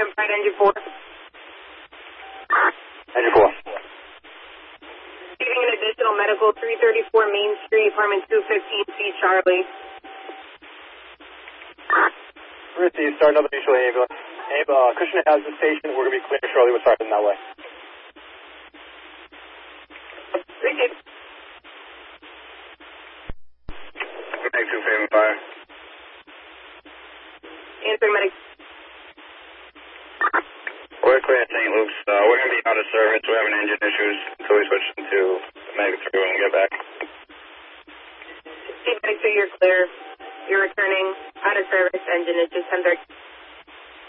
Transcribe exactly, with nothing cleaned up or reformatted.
Ram Pride Engine four. Engine four. Receiving an additional medical, three thirty-four Main Street, apartment two fifteen C, Charlie. Receive, start another mutual ambulance. Abe, uh, Cushing has the station. We're going to be clear shortly. We'll start them that way. Receive. Medic two Faven five. Answering medic. We're clear at Saint Luke's. Uh, we're going to be out of service. We're having engine issues until we switch into Medic three when we get back. See, medic two, you're clear. You're returning out of service. Engine is just ten thirty.